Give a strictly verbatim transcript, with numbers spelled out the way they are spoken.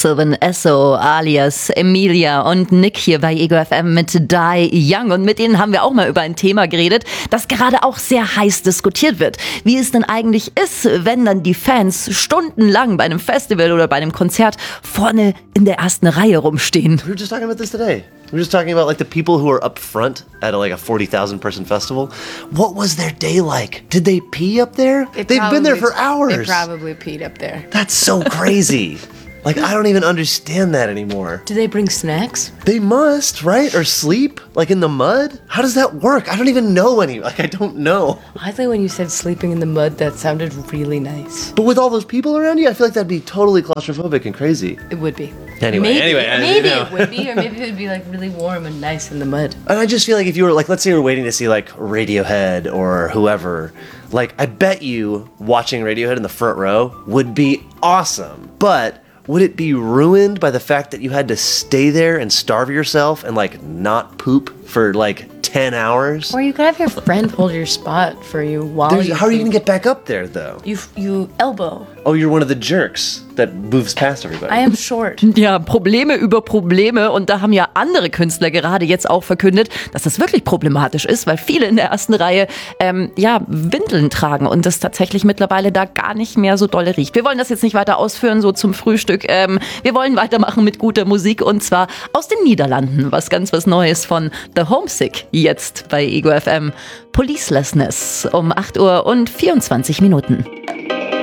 Sylvan Esso alias Emilia und Nick hier bei Ego F M mit Die Young. Und mit denen haben wir auch mal über ein Thema geredet, das gerade auch sehr heiß diskutiert wird. Wie es denn eigentlich ist, wenn dann die Fans stundenlang bei einem Festival oder bei einem Konzert vorne in der ersten Reihe rumstehen. We were just talking about this today. We were just talking about like the people who are up front at a, like a forty thousand person festival. What was their day like? Did they pee up there? They They've probably, been there for hours. They probably peed up there. That's so crazy. Like, I don't even understand that anymore. Do they bring snacks? They must, right? Or sleep? Like in the mud? How does that work? I don't even know any. Like, I don't know. Oddly, when you said sleeping in the mud, that sounded really nice. But with all those people around you, I feel like that'd be totally claustrophobic and crazy. It would be. Anyway, maybe, anyway. I- Maybe you know. it would be, or maybe it would be like really warm and nice in the mud. And I just feel like if you were, like, let's say you were waiting to see, like, Radiohead or whoever, like, I bet you watching Radiohead in the front row would be awesome. But would it be ruined by the fact that you had to stay there and starve yourself and, like, not poop for, like, ten hours? Or you could have your friend hold your spot for you while There's- you how are you poop. going to get back up there, though? You, you elbow. Oh, you're one of the jerks that moves past everybody. I am short. Ja, Probleme über Probleme. Und da haben ja andere Künstler gerade jetzt auch verkündet, dass das wirklich problematisch ist, weil viele in der ersten Reihe ähm, ja, Windeln tragen und das tatsächlich mittlerweile da gar nicht mehr so dolle riecht. Wir wollen das jetzt nicht weiter ausführen, so zum Frühstück. Ähm, wir wollen weitermachen mit guter Musik und zwar aus den Niederlanden. Was ganz was Neues von The Homesick jetzt bei Ego F M. Policelessness um acht Uhr und vierundzwanzig Minuten.